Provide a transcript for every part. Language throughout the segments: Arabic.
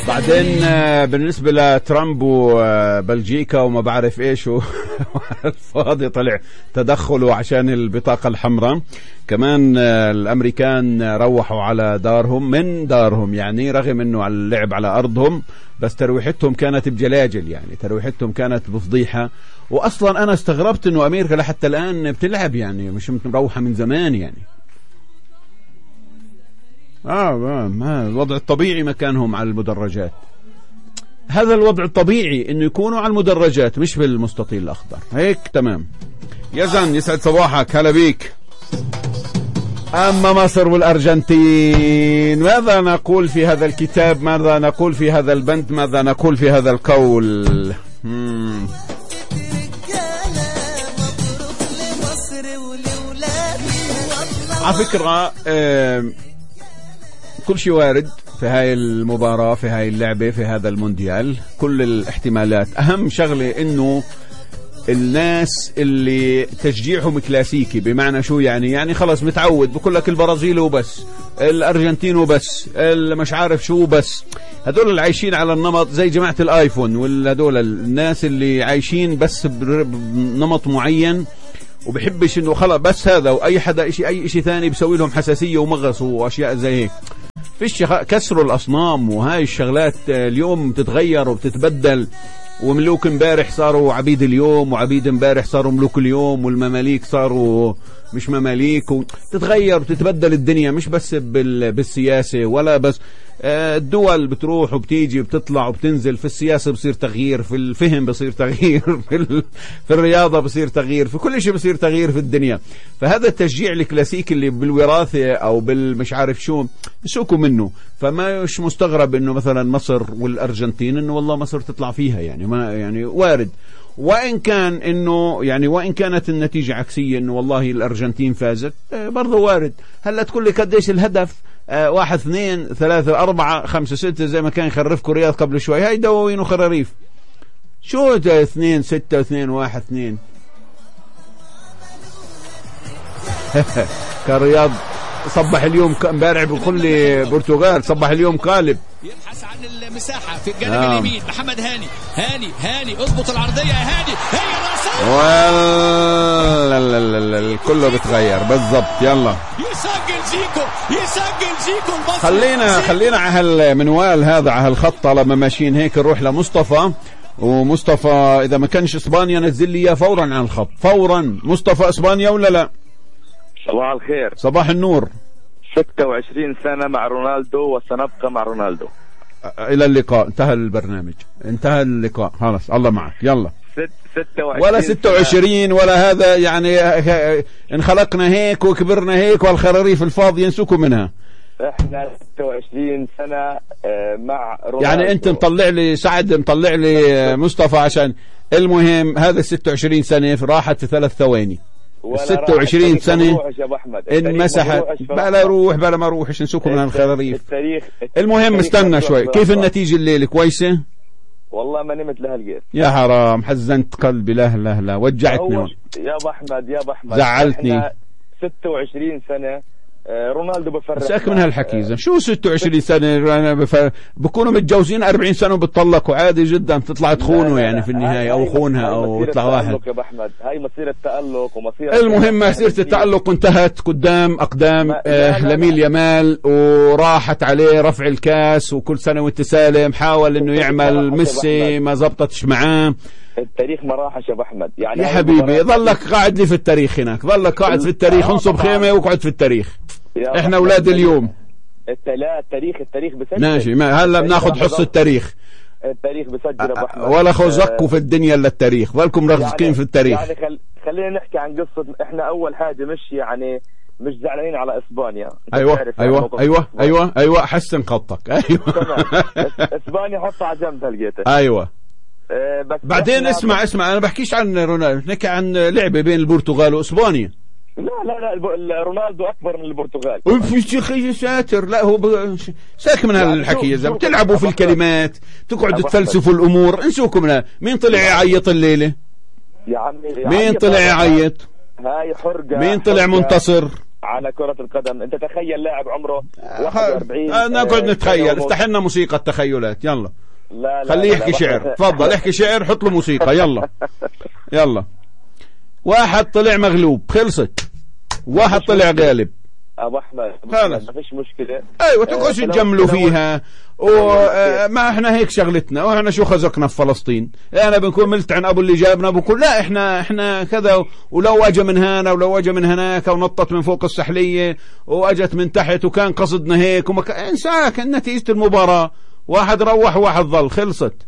بعدين بالنسبة لترامب وبلجيكا وما بعرف ايش الفاضي طلع تدخله عشان البطاقة الحمراء. كمان الامريكان روحوا على دارهم من دارهم، يعني رغم انه على اللعب على ارضهم، بس ترويحتهم كانت بجلاجل، يعني ترويحتهم كانت بفضيحة. واصلا انا استغربت انه امريكا لحتى الان بتلعب، يعني مش مروحة من زمان يعني. الوضع الطبيعي مكانهم على المدرجات. هذا الوضع الطبيعي انه يكونوا على المدرجات مش بالمستطيل الاخضر. هيك تمام. يزن يسعد صباحك، هلا بيك. اما مصر والارجنتين، ماذا نقول في هذا الكتاب؟ ماذا نقول في هذا البند؟ ماذا نقول في هذا القول؟ على فكرة كل شيء وارد في هاي المباراة، في هاي اللعبة، في هذا المونديال، كل الاحتمالات. أهم شغلة إنه الناس اللي تشجيعهم كلاسيكي، بمعنى شو يعني خلص متعود بقول لك البرازيل وبس، الأرجنتين وبس، مش عارف شو بس، هدول اللي عايشين على النمط زي جماعة الآيفون، وهدول الناس اللي عايشين بس بنمط معين، وبحبش انه خلص بس هذا، واي حدا اي شيء ثاني بيسوي لهم حساسيه ومغص واشياء زي هيك. فيش كسروا الاصنام، وهاي الشغلات اليوم بتتغير وبتتبدل، وملوك امبارح صاروا عبيد اليوم، وعبيد امبارح صاروا ملوك اليوم، والمماليك صاروا مش مماليك، وتتغير وتتبدل الدنيا، مش بس بالسياسة ولا بس. الدول بتروح وبتيجي وبتطلع وبتنزل، في السياسة بصير تغيير، في الفهم بصير تغيير، في الرياضة بصير تغيير، في كل شيء بصير تغيير في الدنيا. فهذا التشجيع الكلاسيكي اللي بالوراثة أو بالمش عارف شو بسوكوا منه. فما مش مستغرب إنه مثلا مصر والأرجنتين إنه والله مصر تطلع فيها، يعني ما يعني وارد. وإن كان إنه يعني وإن كانت النتيجة عكسية، إنه والله الأرجنتين فازت، برضه وارد. هلا تقول لي قديش الهدف؟ 1 2 3 4 5 6 زي ما كان يخرفكم رياض قبل شوي. هاي دواوين وخراريف. شو 2 6 2 1 2 كرياض صبح اليوم امبارح بقول لي برتغال، صبح اليوم قالب يبحث عن المساحة في الجانب اليمين. محمد هاني اضبط العرضية يا هاني، هي الرأسية. كله بتغير بالضبط. يلا يسجل زيكو خلينا على هالمنوال هذا، على هالخط طالما ماشيين هيك، نروح لمصطفى. ومصطفى إذا ما كانش إسبانيا نزل لي إياه فورا على الخط فورا. مصطفى إسبانيا ولا لا؟ صباح الخير. صباح النور. 26 سنة مع رونالدو وسنبقى مع رونالدو إلى اللقاء. انتهى البرنامج، انتهى اللقاء، خلاص الله معك. يلا 26 ولا 26 ولا هذا، يعني انخلقنا هيك وكبرنا هيك، والخراريف الفاضية ينسوكوا منها. احنا 26 سنة مع رونالدو. يعني انت مطلع لي سعد، مطلع لي مصطفى، عشان المهم هذا 26 سنة راحت في 3 ثواني. 26 سنة انمسحت. بلا روح بلا ما روحش، نسوكم من الخراريف. المهم استنى شوي. كيف النتيجة الليلة؟ كويسة؟ والله ما نمت لها لقيت. يا حرام، حزنت قلبي. لا وجعتني يا ابو احمد زعلتني. 26 سنة رونالدو بفرح. ساك من هالحكي. شو 26 سنة؟ بكونوا متجوزين 40 سنة وبتطلقوا عادي جدا، بتطلع تخونوا يعني في النهاية، او خونها او يطلع واحد. يا ابو احمد هاي مسيرة تألق المهم مسيرة التألق انتهت قدام اقدام لامين يامال، وراحت عليه رفع الكاس، وكل سنة وانت سالم. حاول انه يعمل ميسي، ما زبطتش معاه. التاريخ ما راحش يا ابو احمد. يعني يا حبيبي ظلك قاعد لي في التاريخ هناك، ظلك قاعد في التاريخ. انصب خيمة واقعد في التاريخ. احنا اولاد اليوم. لا التاريخ بسجل. ماشي، ما هلا بناخذ حص التاريخ. التاريخ بسجل يا ابو احمد. ولا خوزقوا في الدنيا الا التاريخ، ظلكم رزقين يعني في التاريخ. يعني خلينا نحكي عن قصة. احنا اول حاجة مش زعلانين على اسبانيا. ايوه حسن خطك. ايوه اسبانيا حطها على جنب هلقيتها. ايوه. بس بعدين اسمع انا بحكيش عن رونالدو، نحكي عن لعبة بين البرتغال واسبانيا. لا رونالدو اكبر من البرتغال. في ساتر. لا هو ساك من هالحكي. اذا بتلعبوا في الكلمات تقعدوا تفلسفوا الامور، انسوكم منها. مين طلع يعيط الليلة؟ يا عمي مين طلع يعيط؟ هاي حرقة. مين طلع منتصر؟ على كرة القدم. انت تخيل لاعب عمره 41 نقعد نتخيل، افتح لنا موسيقى التخيلات يلا. لا خليه يحكي شعر، تفضل احكي شعر، حط له موسيقى يلا. يلا. واحد طلع مغلوب، خلصت. واحد طلع غالب. ابو احمد ما فيش مشكله. ايوه تقعدوا تجملوا فيها وما احنا هيك شغلتنا، واحنا شو خزقنا في فلسطين؟ انا بنكون ملتعن ابو اللي جابنا، بنقول لا احنا كذا، ولو اجى من هنا ولو اجى من هناك ونطت من فوق السحليه واجت من تحت وكان قصدنا هيك انساك نتيجه المباراه، واحد روح وواحد ظل، خلصت.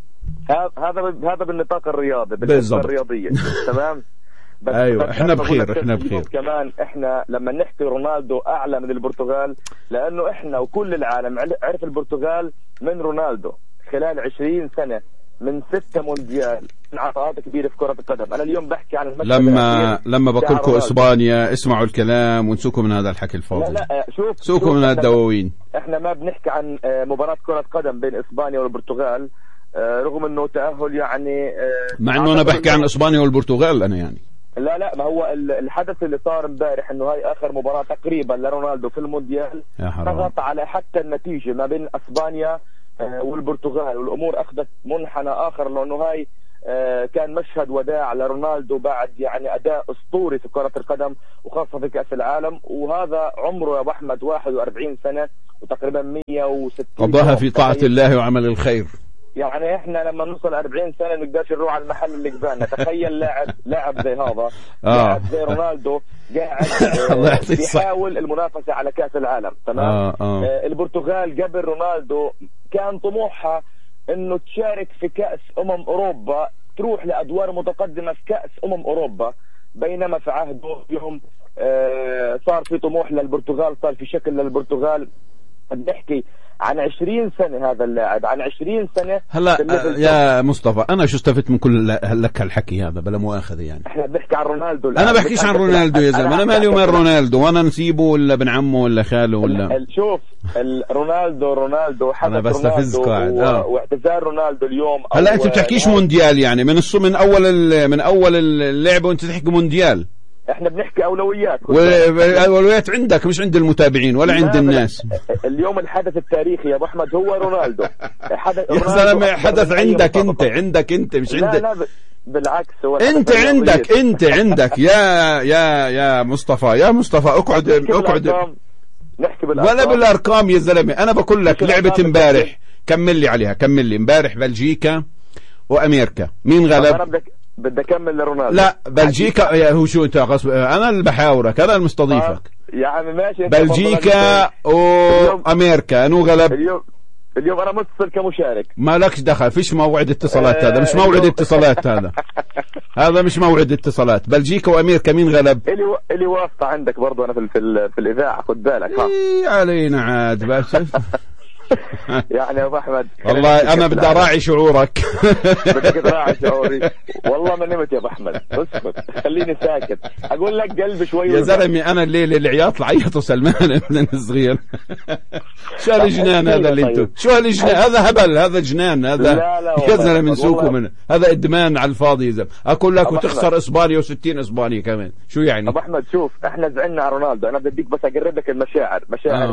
هذا بالنطاق الرياضي، بالضبط الرياضيه. تمام. ايوه احنا بخير، احنا بخير. كمان احنا لما نحكي رونالدو اعلى من البرتغال، لانه احنا وكل العالم عرف البرتغال من رونالدو خلال 20 سنه، من 6 مونديال، من عطاءات كبيره في كره القدم. انا اليوم بحكي عن المشهد لما بقول لكم اسبانيا اسمعوا الكلام وانسوكم من هذا الحكي الفاضي. لا شوف سوكم من الدواوين. احنا ما بنحكي عن مباراه كره قدم بين اسبانيا والبرتغال، رغم انه تاهل يعني مع انه انا بحكي عن اسبانيا والبرتغال انا يعني. لا ما هو الحدث اللي صار امبارح انه هاي اخر مباراة تقريبا لرونالدو في المونديال، ضغط على حتى النتيجة ما بين اسبانيا والبرتغال، والامور اخذت منحنى اخر، لانه هاي كان مشهد وداع لرونالدو بعد يعني اداء اسطوري في كرة القدم وخاصة في كأس العالم، وهذا عمره يا ابو احمد 41 سنة وتقريبا 160 قضاها في طاعة الله وعمل الخير. يعني احنا لما نوصل 40 سنه نقدرش نروح على المحل اللي قبالنا. تخيل لاعب زي هذا، لاعب زي رونالدو قاعد بيحاول المنافسه على كاس العالم. تمام. البرتغال قبل رونالدو كان طموحها انه تشارك في كاس اوروبا، تروح لادوار متقدمه في كاس اوروبا، بينما في عهده اليوم صار في طموح للبرتغال، صار في شكل للبرتغال. بنحكي عن 20 سنة هذا اللاعب، عن 20 سنة. هلا يا مصطفى أنا شو استفدت من كل لك هالحكي هذا بلا مؤاخذة يعني؟ احنا بنحكي عن رونالدو. أنا بحكيش عن رونالدو يا زلمة، أنا مالي ومال رونالدو، وأنا نسيبه ولا بن عمه ولا خاله ولا شوف رونالدو أنا بستفز قاعد واعتزال رونالدو اليوم. هلا أنت بتحكيش مونديال يعني من أول اللعبة وأنت تحكي مونديال. احنا بنحكي اولويات، اولويات عندك مش عند المتابعين ولا عند الناس. اليوم الحدث التاريخي يا ابو احمد هو رونالدو. يا زلمه حدث عندك انت مش عندك. لا بالعكس، هو انت عندك يا مصطفى اقعد نحكي بالارقام ولا بالارقام يا زلمه. انا بقول لك لعبه امبارح، كمل لي امبارح بلجيكا وامريكا، مين غلب؟ بدي اكمل لرونالدو. لا بلجيكا هو شو انت غصب، انا اللي بحاورك، انا اللي مستضيفك. يا عم ماشي. بلجيكا وامريكا انو غلب؟ اليوم انا متصل كمشارك. مالكش دخل، فيش موعد اتصالات هذا مش موعد اتصالات هذا مش موعد اتصالات. بلجيكا وامريكا مين غلب؟ اللي واسطة عندك برضو انا في الاذاعه، خد بالك. علينا عاد بس يعني يا ابو احمد والله انا بدي اراعي شعورك. بدك تراعي شعوري؟ والله ما نمت يا ابو احمد، اسكت خليني ساكت، اقول لك قلبي شوي يا زلمه. انا الليله العياط العيط وسلمان ابن صغير. شو هالجنان هذا اللي انتم، شو هالجنان هذا؟ هبل هذا، جنان هذا. لا يا زلمه نسوقوا منه، هذا ادمان على الفاضي يا زلمه. اقول لك وتخسر اسبانيا و60 اسبانيا كمان، شو يعني؟ ابو احمد شوف، احنا زعلنا على رونالدو، انا بديك بس اقرب لك المشاعر،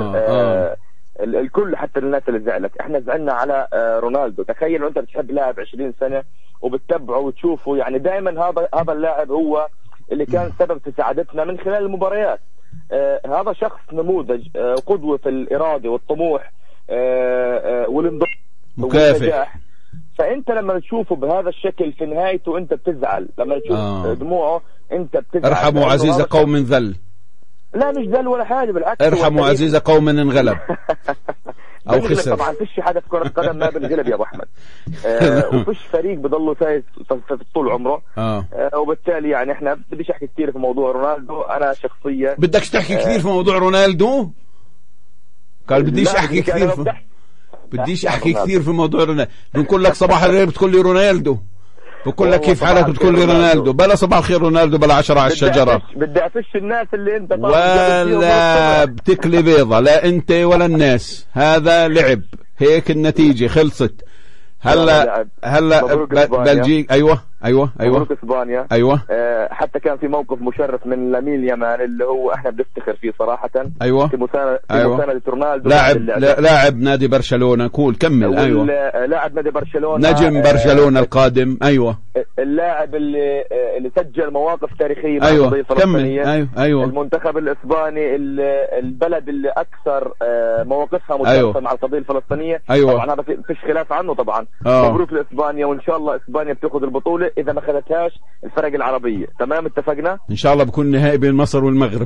الكل حتى الناس اللي زعلت. احنا زعلنا على رونالدو. تخيل انت بتحب لاعب 20 سنة وبتتبعه وتشوفه، يعني دائما هذا اللاعب هو اللي كان سبب في سعادتنا من خلال المباريات. هذا شخص نموذج، قدوة في الإرادة والطموح والانضباط مكافح. فانت لما تشوفه بهذا الشكل في نهايته انت بتزعل، لما تشوف دموعه انت بتزعل. ارحموا عزيز قوم ذل. لا مش ذل ولا حاجه، بالعكس. ارحموا عزيز قوم انغلب او خسر. طبعا فيش حدا في كرة القدم ما بنغلب يا ابو احمد. وفيش فريق بضله فايز طول عمره. وبالتالي يعني احنا بديش احكي كثير في موضوع رونالدو. انا شخصيا بدكش تحكي كثير في موضوع رونالدو؟ قال بديش احكي كثير بديش احكي كثير في موضوع رونالدو. بنقول لك صباح الخير بتقول لي رونالدو، بقول لك كيف حالك بتقول لي رونالدو. بلا صباح الخير رونالدو، بلا 10 على الشجرة. بدي أفش الناس اللي انت ولا بتكلي بيضة، لا انت ولا الناس. هذا لعب هيك، النتيجة خلصت. هلا بلجيك. ايوه ايوه مبروك اسبانيا. ايوه. حتى كان في موقف مشرف من لامين يامال اللي هو احنا بنفتخر فيه صراحه. ايوه. في مساندة رونالدو، لاعب نادي برشلونه. كمل. ايوه. لاعب نادي برشلونه، نجم برشلونه القادم. ايوه. اللاعب اللي سجل مواقف تاريخيه مع القضيه الفلسطينيه. ايوه. المنتخب الاسباني، البلد اللي اكثر مواقفها متعلقه مع القضيه الفلسطينيه. طبعا هذا فيش خلاف عنه طبعا. مبروك لاسبانيا، وان شاء الله اسبانيا بتاخذ البطوله، اذا ما اخذتهاش الفرق العربيه. تمام، اتفقنا. ان شاء الله بكون نهائي بين مصر والمغرب.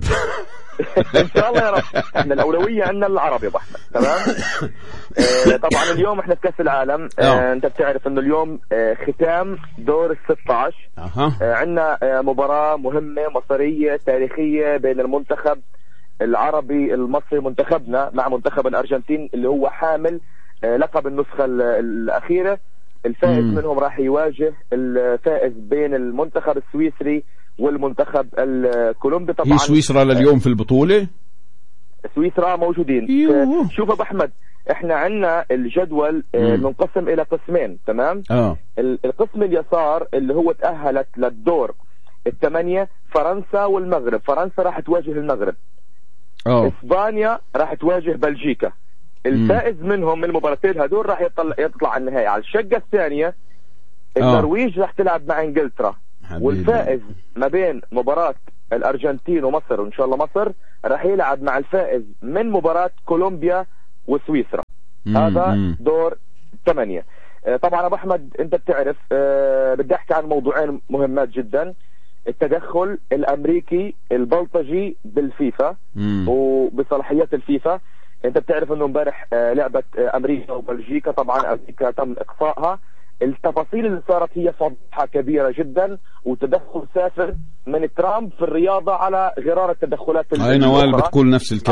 ان شاء الله يا رب. احنا الاولويه عندنا العرب يا ابو احمد. تمام. طبعا اليوم احنا في كاس العالم. انت بتعرف انه اليوم ختام دور ال16. عندنا مباراه مهمه مصريه تاريخيه بين المنتخب العربي المصري منتخبنا مع منتخب الارجنتين اللي هو حامل لقب النسخه الاخيره. الفائز منهم راح يواجه الفائز بين المنتخب السويسري والمنتخب الكولومبي. طبعا هي سويسرا لليوم في البطولة. سويسرا موجودين. شوف ابو احمد، احنا عندنا الجدول منقسم الى قسمين. تمام. القسم اليسار اللي هو تأهلت للدور الثمانية فرنسا والمغرب. فرنسا راح تواجه المغرب. اسبانيا راح تواجه بلجيكا. الفائز منهم من المباراتين هدول راح يطلع على النهائي. على الشقة الثانية النرويج راح تلعب مع انجلترا. والفائز ما بين مباراة الارجنتين ومصر، وان شاء الله مصر راح يلعب مع الفائز من مباراة كولومبيا وسويسرا. هذا دور 8. طبعا ابو احمد انت بتعرف، بدي احكي عن موضوعين مهمات جدا. التدخل الامريكي البلطجي بالفيفا وبصلاحيات الفيفا. انت بتعرف انه امبارح لعبت امريكا وبلجيكا. طبعا امريكا تم اقصائها. التفاصيل اللي صارت هي فضيحة كبيرة جدا، وتدخل سافر من ترامب في الرياضة على غرار التدخلات. هاي نوال بتقول نفس الكلام.